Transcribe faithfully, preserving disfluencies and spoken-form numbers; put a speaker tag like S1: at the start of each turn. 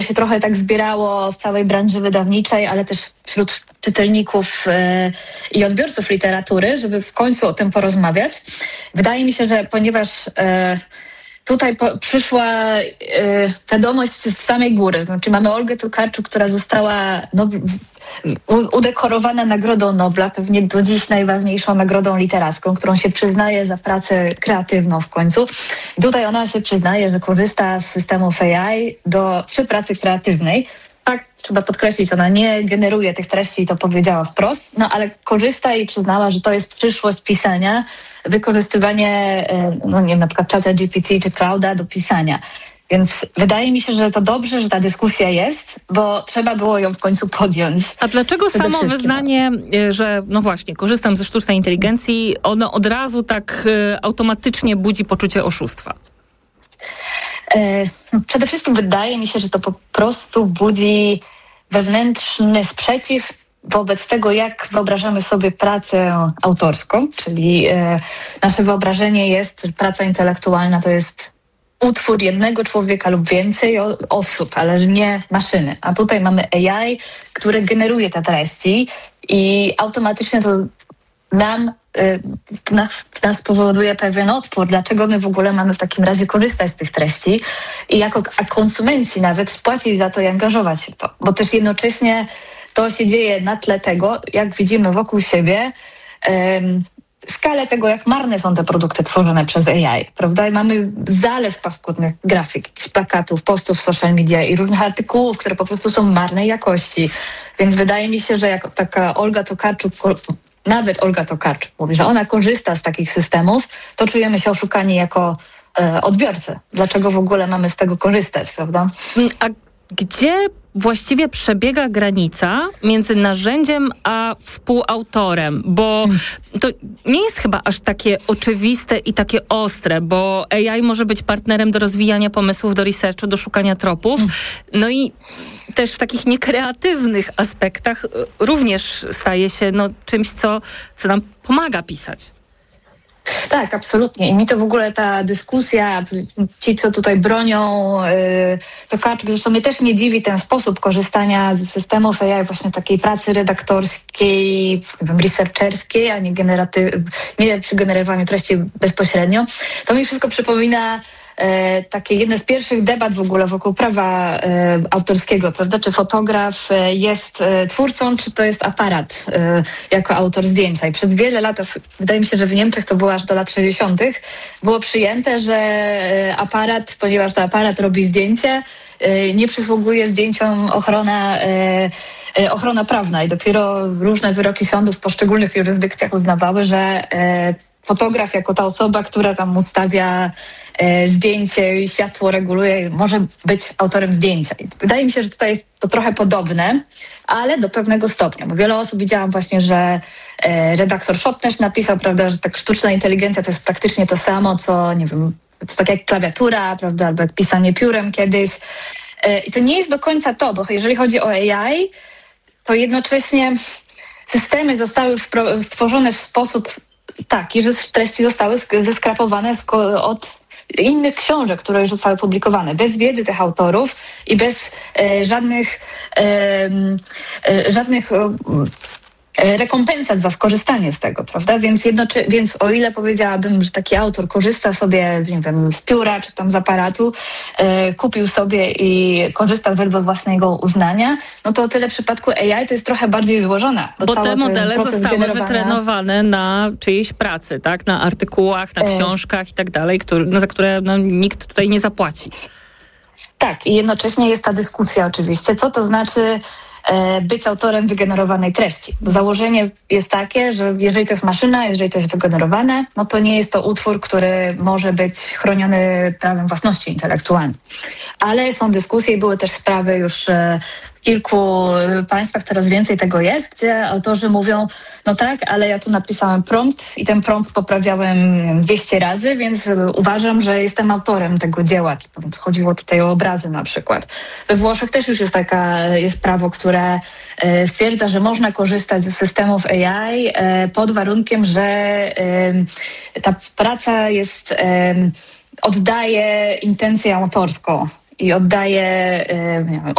S1: się trochę tak zbierało w całej branży wydawniczej, ale też wśród czytelników e, i odbiorców literatury, żeby w końcu o tym porozmawiać. Wydaje mi się, że ponieważ e, tutaj po, przyszła y, wiadomość z samej góry. Znaczy mamy Olgę Tokarczuk, która została no, u, udekorowana Nagrodą Nobla, pewnie do dziś najważniejszą nagrodą literacką, którą się przyznaje za pracę kreatywną w końcu. I tutaj ona się przyznaje, że korzysta z systemów A I do, przy pracy kreatywnej. Tak, trzeba podkreślić, ona nie generuje tych treści i to powiedziała wprost, no ale korzysta i przyznała, że to jest przyszłość pisania, wykorzystywanie, no nie wiem, na przykład czata G P T czy Clouda do pisania. Więc wydaje mi się, że to dobrze, że ta dyskusja jest, bo trzeba było ją w końcu podjąć.
S2: A dlaczego samo wyznanie, że no właśnie, korzystam ze sztucznej inteligencji, ono od razu tak automatycznie budzi poczucie oszustwa?
S1: Przede wszystkim wydaje mi się, że to po prostu budzi wewnętrzny sprzeciw wobec tego, jak wyobrażamy sobie pracę autorską, czyli e, nasze wyobrażenie jest, że praca intelektualna to jest utwór jednego człowieka lub więcej osób, ale nie maszyny. A tutaj mamy A I, które generuje te treści i automatycznie to nam Nas, nas powoduje pewien odpór, dlaczego my w ogóle mamy w takim razie korzystać z tych treści i jako a konsumenci nawet spłacić za to i angażować się w to. Bo też jednocześnie to się dzieje na tle tego, jak widzimy wokół siebie um, skalę tego, jak marne są te produkty tworzone przez A I, prawda? I mamy zalew paskudnych grafik, jakichś plakatów, postów w social media i różnych artykułów, które po prostu są marnej jakości. Więc wydaje mi się, że jak taka Olga Tokarczuk, nawet Olga Tokarczuk mówi, że ona korzysta z takich systemów, to czujemy się oszukani jako e, odbiorcy. Dlaczego w ogóle mamy z tego korzystać, prawda?
S2: A gdzie właściwie przebiega granica między narzędziem a współautorem? Bo to nie jest chyba aż takie oczywiste i takie ostre, bo A I może być partnerem do rozwijania pomysłów, do researchu, do szukania tropów. No i też w takich niekreatywnych aspektach również staje się no, czymś, co, co nam pomaga pisać.
S1: Tak, absolutnie. I mi to w ogóle ta dyskusja, ci, co tutaj bronią yy, Tokarczuk, zresztą mnie też nie dziwi ten sposób korzystania z systemów A I, właśnie takiej pracy redaktorskiej, nie wiem, researcherskiej, a nie, generaty- nie przy generowaniu treści bezpośrednio. To mi wszystko przypomina E, takie jedne z pierwszych debat w ogóle wokół prawa e, autorskiego, prawda? Czy fotograf e, jest e, twórcą, czy to jest aparat e, jako autor zdjęcia. I przez wiele lat, wydaje mi się, że w Niemczech to było aż do lat sześćdziesiątych, było przyjęte, że e, aparat, ponieważ to aparat robi zdjęcie, e, nie przysługuje zdjęciom ochrona e, e, ochrona prawna i dopiero różne wyroki sądów w poszczególnych jurysdykcjach uznawały, że e, fotograf jako ta osoba, która tam ustawia e, zdjęcie i światło reguluje, może być autorem zdjęcia. I wydaje mi się, że tutaj jest to trochę podobne, ale do pewnego stopnia. Bo wiele osób widziałam właśnie, że e, redaktor Schottner napisał, prawda, że tak sztuczna inteligencja to jest praktycznie to samo, co, nie wiem, to tak jak klawiatura, prawda, albo jak pisanie piórem kiedyś. E, I to nie jest do końca to, bo jeżeli chodzi o A I, to jednocześnie systemy zostały wpro- stworzone w sposób taki, że treści zostały zeskrapowane od innych książek, które już zostały publikowane, bez wiedzy tych autorów i bez e, żadnych e, e, żadnych e, rekompensat za skorzystanie z tego, prawda? Więc, jednoczy- więc o ile powiedziałabym, że taki autor korzysta sobie, nie wiem, z pióra czy tam z aparatu, e, kupił sobie i korzysta wedle własnego uznania, no to o tyle w przypadku A I to jest trochę bardziej złożona.
S2: Bo, bo te modele zostały generowania... wytrenowane na czyjejś pracy, tak? Na artykułach, na książkach i tak dalej, który, no, za które no, nikt tutaj nie zapłaci.
S1: Tak, i jednocześnie jest ta dyskusja oczywiście, co to znaczy być autorem wygenerowanej treści. Bo założenie jest takie, że jeżeli to jest maszyna, jeżeli to jest wygenerowane, no to nie jest to utwór, który może być chroniony prawem własności intelektualnej. Ale są dyskusje i były też sprawy już w kilku państwach, coraz więcej tego jest, gdzie autorzy mówią, no tak, ale ja tu napisałem prompt i ten prompt poprawiałem dwieście razy, więc uważam, że jestem autorem tego dzieła. Chodziło tutaj o obrazy na przykład. We Włoszech też już jest taka, jest prawo, które stwierdza, że można korzystać ze systemów A I pod warunkiem, że ta praca jest, oddaje intencję autorską. i oddaje nie wiem,